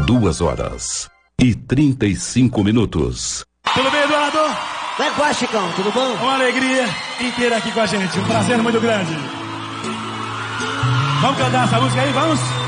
2h35. Tudo bem, Eduardo? Como é que vai, Chicão? Tudo bom? Uma alegria inteira aqui com a gente. Um prazer muito grande. Vamos cantar essa música aí? Vamos?